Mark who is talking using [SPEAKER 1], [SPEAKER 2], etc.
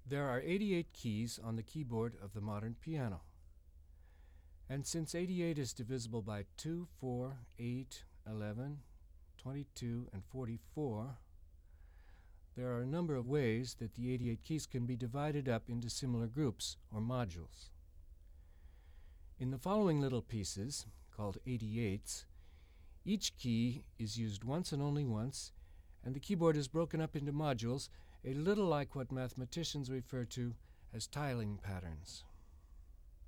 [SPEAKER 1] There are 88 keys on the keyboard of the modern piano. And since 88 is divisible by 2, 4, 8, 11, 22, and 44, there are a number of ways that the 88 keys can be divided up into similar groups, or modules. In the following little pieces, called 88s, each key is used once and only once, and the keyboard is broken up into modules, a little like what mathematicians refer to as tiling patterns.